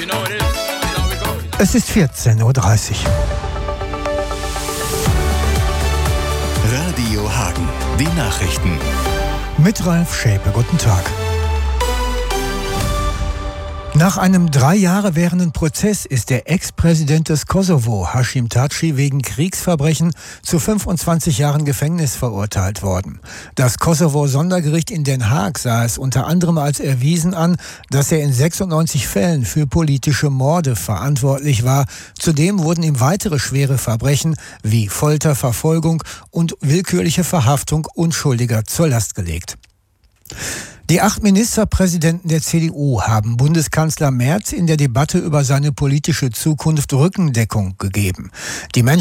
Es ist 14:30 Uhr. Radio Hagen, die Nachrichten. Mit Ralf Schäpe, guten Tag. Nach einem 3 Jahre währenden Prozess ist der Ex-Präsident des Kosovo, Hashim Thaçi, wegen Kriegsverbrechen zu 25 Jahren Gefängnis verurteilt worden. Das Kosovo-Sondergericht in Den Haag sah es unter anderem als erwiesen an, dass er in 96 Fällen für politische Morde verantwortlich war. Zudem wurden ihm weitere schwere Verbrechen wie Folter, Verfolgung und willkürliche Verhaftung Unschuldiger zur Last gelegt. Die 8 Ministerpräsidenten der CDU haben Bundeskanzler Merz in der Debatte über seine politische Zukunft Rückendeckung gegeben. Die